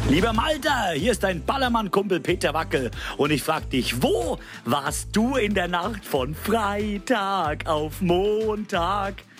Lieber Malta, hier ist dein Ballermann-Kumpel Peter Wackel und ich frag dich, wo warst du in der Nacht von Freitag auf Montag?